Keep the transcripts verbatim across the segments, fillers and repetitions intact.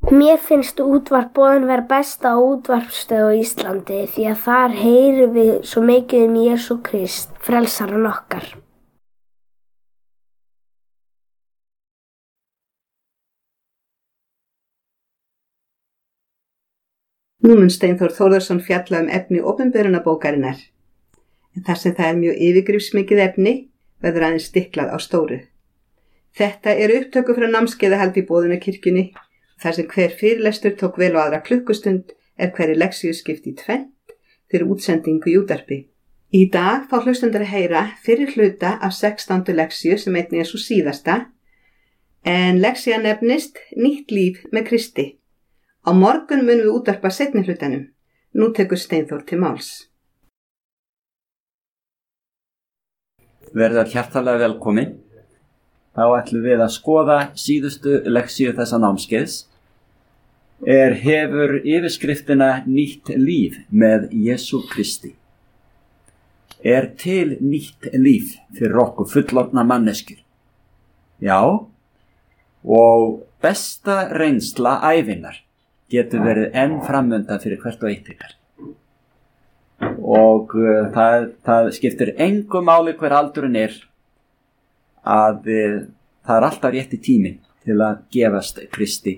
Mér finnst útvarp Boðin vera besta útvarpsstöð á Íslandi því að þar heyrum við svo mikið um Jesú Krist, frelsarann okkar. Nú mun Steinþór Þórðarson fjalla um efni opinberunarbókarinnar, en þar sem það er mjög yfirgripsmikið efni verður aðeins stiklað á stóru. Þetta er upptöku frá námskeiðahaldi í Boðunarkirkjunni, þar sem hver fyrirlestur tók vel á aðra klukkustund er hverri lexíu skipt í tvennt fyrir útsendingu í útvarpi. Í dag fá hlustendur að heyra fyrir hluta af sextándu lexíu sem einnig er svo síðasta, en lexían nefnist Nýtt líf með Kristi. Á morgun munum við útvarpa seinni hlutanum. Nú tekur Steinþór til máls. Verður hjartalega velkomin. Þá ætlum við að skoða síðustu lexíu þessa námskeiðs. Er hefur yfirskriftina Nýtt líf með Jesú Kristi. Er til nýtt líf fyrir okkur fullorðna manneskjur? Já, og besta reynsla ævinnar getur verið enn framundan fyrir hvert og eitt ykkar. Og uh, það, það skiptir engu máli hver aldurinn er, að uh, það er alltaf rétti tíminn til að gefast Kristi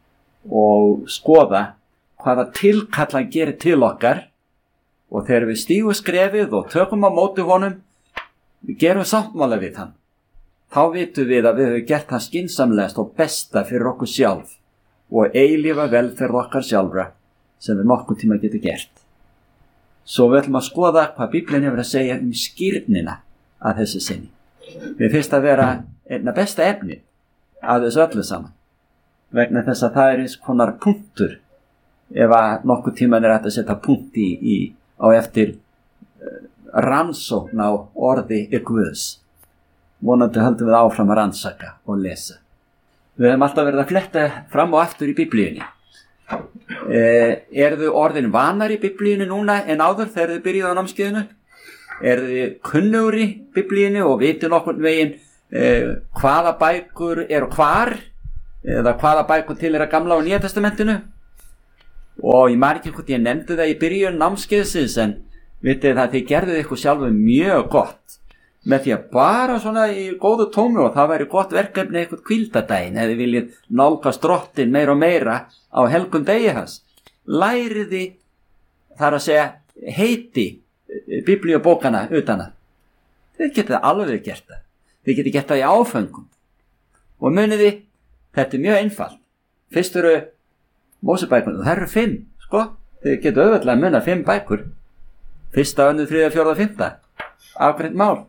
og skoða hvaða tilkall hann gerir til okkar, og þegar við stígum skrefið og tökum á móti honum, við gerum sáttmála við hann, þá vitum við að við höfum gert það skynsamlegast og besta fyrir okkur sjálf og eilífa velferð okkar sjálfra sem við nokkuð tíma getum gert. Svo við ætlum að skoða hvað Biblían hefur að segja um skírnina að þessu sinni. Við finnst að vera einna besta efni að þessu öllu saman, vegna þess að það er eins konar punktur ef að nokkuð tíman er hægt að setja punkt í, í á eftir uh, rannsókn á orði Guðs. Vonandi höldum við áfram að rannsaka og lesa. Við hefum alltaf verið að fletta fram og aftur í Biblíunni. Eh, er þau orðin vanar í Biblíunni núna en áður þegar þau byrjuðu á námskeiðinu? Er þau kunnugur í Biblíunni og viti nokkurn veginn eh, hvaða bækur eru hvar, eða hvaða bækur til er að Gamla og Nýja testamentinu? Og ég man ekki hvort ég nefndi það í byrjun námskeiðsins, en vitið það að þið gerðuð ykkur sjálfu mjög gott með því að bara svona í góðu tómi, og það væri gott verkefni eitthvað hvíldardaginn eða viljið nálgast Drottinn meira og meira á helgum degi hans. Læriði, þar að segja, heiti biblíubókana utan að. Þið getið alveg gert það. Þið getið gert það í áföngum. Og muniði, þetta er mjög einfalt. Fyrst eru Mósebækur, og það eru fimm, sko. Þið getið auðvitað að muna fimm bækur. Fyrsta, önnur, þriðja, fjórða, fimmta. Afgreitt mál.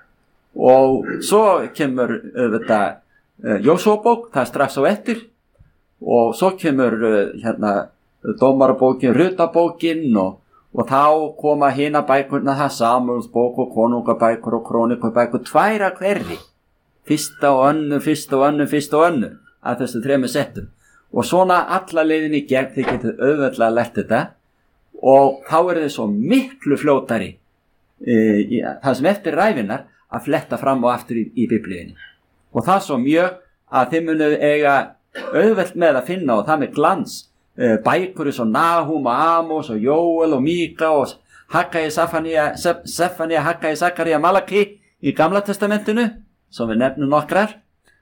Og svo kemur auðvitað uh, Jósúabók, það er strax á eftir, og svo kemur uh, hérna Dómarabókin, Rutabókin, og, og þá koma hina bækurna, það Samúelsbók og Konungabækur og Krónikabækur, tværa hverri, fyrsta og önnur, fyrsta og önnur, fyrsta og önnur, að þessu þremur settum. Og svona alla leiðin í gegn, þið getið auðvitað lært þetta, og þá er þið svo miklu fljótari, uh, í, það sem eftir ræfinnar, að fletta fram og aftur í, í Biblíunni. Og það svo mjög að þið munu eiga auðvelt með að finna, og það með glans, bækur eins og Nahum og Amos og Jóel og Míka og Haggai, Sefania, Sefania, Haggai, Sakaría, Malaki í Gamla testamentinu, sem við nefnum nokkrar,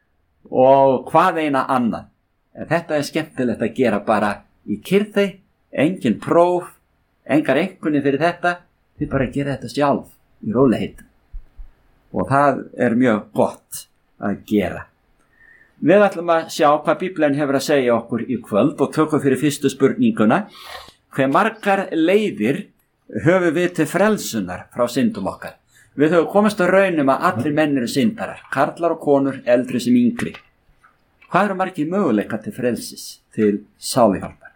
og hvað eina annað. En þetta er skemmtilegt að gera bara í kyrrþey, engin próf, engar einkunni fyrir þetta, þið bara gera þetta sjálf í rólegheitum. Og það er mjög gott að gera. Við ætlum að sjá hvað Biblían hefur að segja okkur í kvöld og tökum fyrir fyrstu spurninguna. Hve margar leiðir höfum við til frelsunar frá syndum okkar? Við höfum komist að raunum að allir menn eru syndarar, karlar og konur, eldri sem yngri. Hvað eru margir möguleika til frelsis, til sálihjálpar?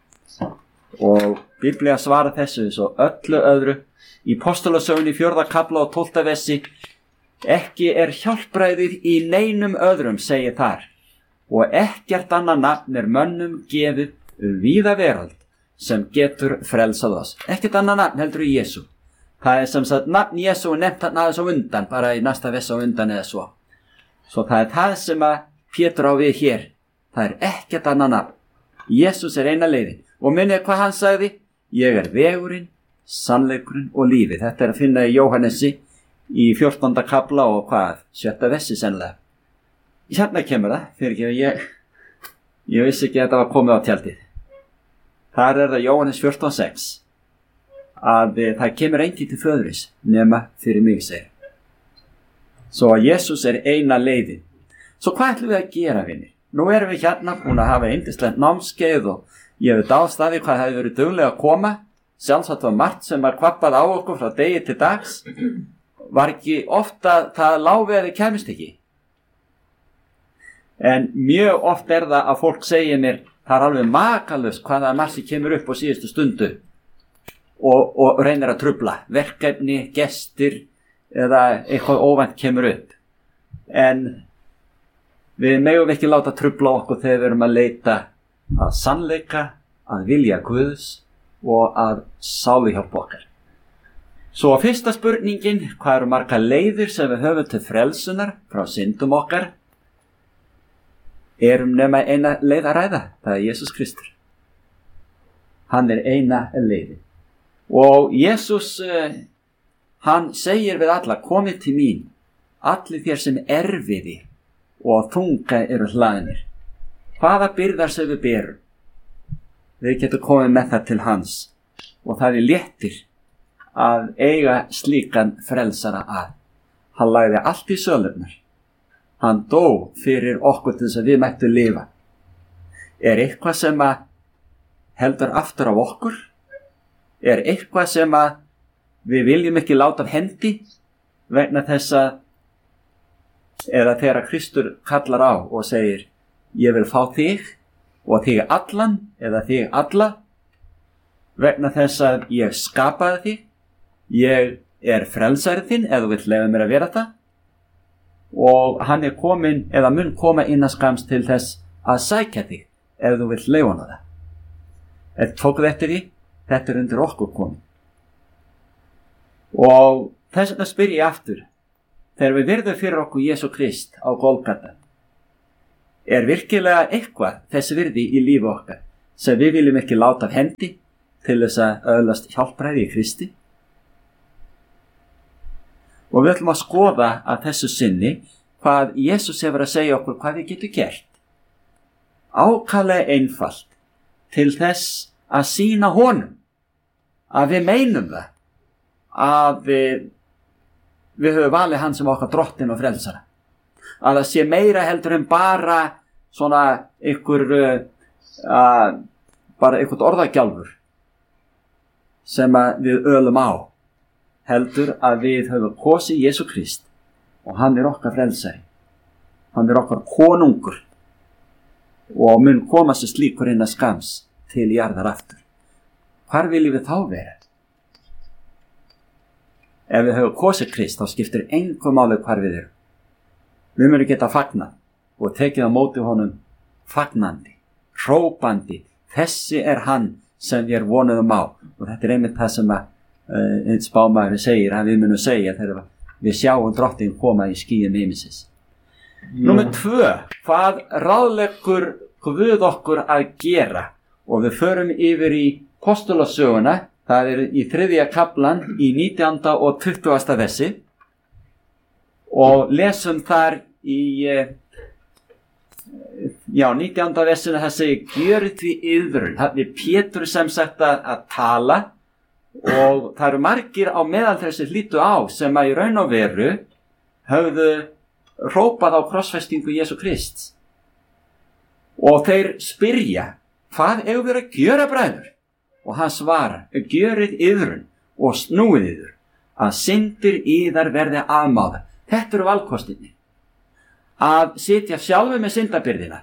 Og Biblía svarar þessu eins og öllu öðru í Postulasögunni fjórða kafla og tólfta versi. Ekki er hjálpræðið í neinum öðrum, segir þar, og ekkert annað nafn er mönnum gefið um víða veröld sem getur frelsað oss. Ekkert annað nafn heldur í Jesú. Það er sem sagt nafn Jesú nefnt hann aðeins á undan, bara í næsta versi á undan eða svo. Svo það er það sem að Pétur á við hér. Það er ekkert annað nafn Jesús er eina leiðin. Og minnið hvað hann sagði? Ég er vegurinn, sannleikurinn og lífið. Þetta er að finna í Jóhannesi í fjórtánda kafla og hvað? Sjötta vessi sennilega. Hérna kemur það, fyrir ekki að ég, ég vissi ekki að þetta var komið á tjaldið. Þar er það Jóhannes fjórtán sex að það kemur enginn til föðuris nema fyrir mig, segir. Svo að Jesús er eina leiðin. Svo hvað ætlum við að gera, vinir? Nú erum við hérna búin að hafa yndislegt námskeið og ég hef dáðst að því hvað það hefur verið duglega að koma. Sjálfsagt var margt sem var kvappað á okkur frá degi til dags. Var ekki ofta það láfið að þið kemist ekki. En mjög oft er það að fólk segir mér, það er alveg makalust hvað það er margt sem kemur upp á síðustu stundu og, og reynir að trufla. Verkefni, gestir eða eitthvað óvænt kemur upp. En við megum ekki láta trufla okkur þegar við erum að leita að sannleika, að vilja Guðs og að sáluhjálpa okkar. Svo fyrsta spurningin, hvað eru margar leiðir sem við höfum til frelsunar frá syndum okkar? Erum nema eina leið að ræða, það er Jesús Kristur. Hann er eina leiðin. Og Jesús, hann segir við alla, komið til mín, allir þér sem erfiði og þunga eru hlaðinir. Hvaða byrðar sem við berum? Við getum komið með það til hans og það er léttir að eiga slíkan frelsara að. Hann lagði allt í sölurnar. Hann dó fyrir okkur til þess að við mættum lifa. Er eitthvað sem að heldur aftur af okkur? Er eitthvað sem að við viljum ekki láta af hendi vegna þess að eða þegar Kristur kallar á og segir ég vil fá þig og þig allan eða þig alla vegna þess að ég skapaði þig, ég er frelsarið þinn eða þú vill leyfa mér að vera það og hann er komin eða mun koma innan skams til þess að sækja þig ef þú vill leyfa hana það. Er tókuð eftir því? Þetta er undir okkur komin. Og þess vegna spyr ég aftur, þegar við virðum fyrir okkur Jesú Krist á Golgata, er virkilega eitthvað þessi virði í lífi okkar sem við viljum ekki láta af hendi til þess að öðlast hjálpræði í Kristi? Og við ætlum að skoða að þessu sinni hvað Jesús hefur að segja okkur hvað við getum gert. Ákaflega einfalt til þess að sýna honum að við meinum það að við, við höfum valið hann sem okkar drottin og frelsara. Að það sé meira heldur en bara svona ykkur uh, bara ykkur orðagjálfur sem að við ölum á. Heldur að við höfum kosið Jesú Krist og hann er okkar frelsari. Hann er okkar konungur og mun koma sér slíkur inn að skams til jarðar aftur. Hvar viljum við þá vera? Ef við höfum kosið Krist þá skiptir engu máli hvar við erum. Við munum geta fagnað og tekið á móti honum fagnandi, hrópandi. Þessi er hann sem við vonuðum á og þetta er einmitt það sem að Uh, einn spámaður segir að við munum segja þegar við sjáum drottin koma í skýjum himinsins. Númer tvö, hvað ráðleggur Guð okkur að gera? Og við förum yfir í Postulasöguna, það er í þriðja kaflan í nítjánda og tuttugasta versi og lesum þar í uh, já, nítjánda versinu það segir gjörið því yðrun. Það er Pétur sem sagt að, að tala og það eru margir á meðal þessi hlýtu á sem að í raun og veru höfðu hrópað á krossfestingu Jesú Krist og þeir spyrja hvað eigum við að gjöra bræður? Og hann svarar, gjörið yðrun og snúið yður að syndir yðar verði afmáðar. Þetta eru valkostinni að sitja sjálfu með syndabyrðina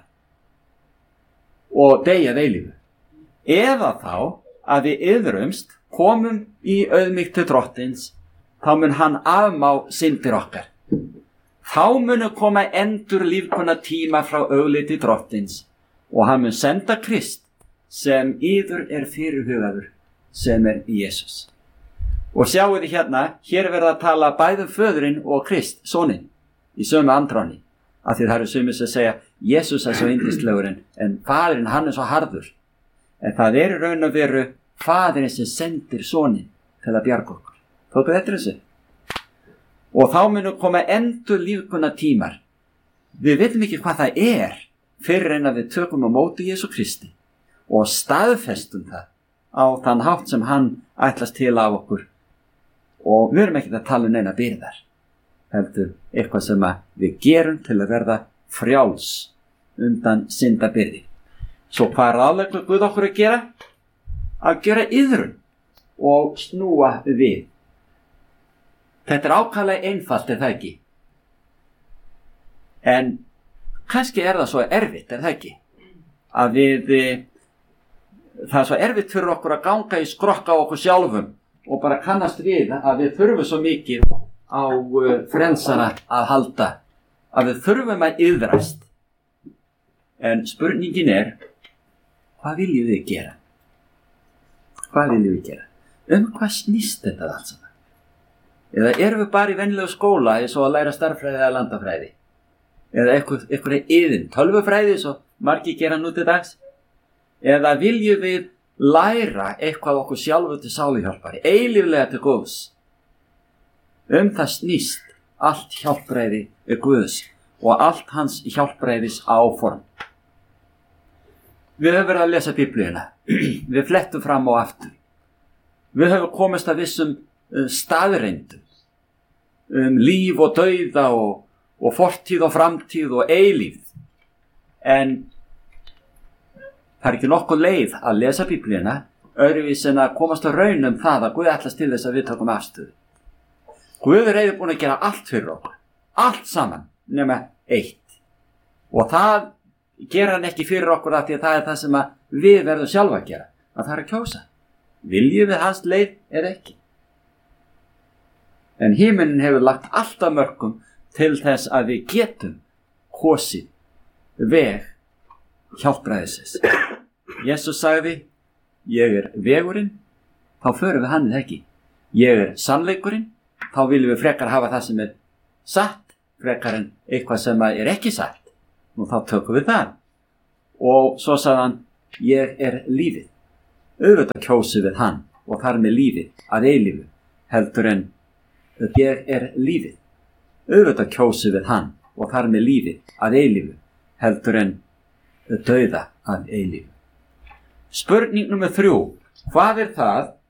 og deyja veilífu eða þá að við yðrumst komum í auðmýkt til drottins, þá mun hann afmá syndir okkar. Þá munu koma endur lífkona tíma frá augliti drottins og hann mun senda Krist sem yður er fyrirhugaður, sem er Jesús. Og sjáu þið hérna, hér verða að tala bæðum föðurinn og Krist, soninn, í sömu andráni. Af því það eru sumir sem segja, Jesús er svo yndislegur en, en faðirinn hann er svo harður. En það er í raun og veru faðirinn sem sendir sonin til að bjarga okkur. Tóku þetta þessu? Og þá munum koma endur lífguna tímar. Við veitum ekki hvað það er fyrir en að við tökum á móti Jesú Kristi og staðfestum það á þann hátt sem hann ætlast til af okkur. Og við erum ekki að tala um neina byrðar. Heldur eitthvað sem að við gerum til að verða frjáls undan syndabyrði. Svo hvað er ráðleggur Guð okkur að gera? Að gera iðrun og snúa við. Þetta er ákaflega einfalt, er það ekki? En kannski er það svo erfitt, er það ekki? Að við, það er svo erfitt fyrir okkur að ganga í skrokka á okkur sjálfum og bara kannast við að við þurfum svo mikið á frelsara að halda, að við þurfum að iðrast. En spurningin er, hvað viljum við gera? Hvað viljum við gera? Um hvað snýst þetta allt saman? Eða erum við bara í venjulegu skóla eins og að læra starffræði eða landafræði? Eða eitthvað, eitthvað yðin, tölvufræði eins og margir gera nú til dags? Eða viljum við læra eitthvað okkur sjálfur til sáluhjálpari, eilíflega til Guðs? Um það snýst allt hjálpræði Guðs og allt hans hjálpræðis áform. Við höfum verið að lesa Biblíuna. Við flettum fram og aftur. Við höfum komist að vissum staðreindum um líf og dauða og, og fortíð og framtíð og eilífð. En það er ekki nokkuð leið að lesa Biblíuna öðruvís en að komast að raun um það að Guð ætlast til þess að við tökum afstöðu. Guð er reiður búin að gera allt fyrir okkur, allt saman nema eitt. Og það gera hann ekki fyrir okkur af því að það er það sem að við verðum sjálfa að gera, að það er að kjósa. Viljum við hans leið eða ekki? En himinin hefur lagt alltaf mörkum til þess að við getum kosið veg hjálpræðisins. Jesús sagði, ég er vegurinn, þá förum við hann eða ekki. Ég er sannleikurinn, þá viljum við frekar hafa það sem er satt, frekar en eitthvað sem er ekki satt. Nú þá tökum við það. Og svo sagði hann, ég er lífið. Auðvitað kjósum við hann og þar með lífið að eilífu heldur en ég er lífið. Auðvitað kjósum við hann og þar með lífið að eilífu heldur en dauða að eilífu. Spurning nummer þrjú. Hvað er það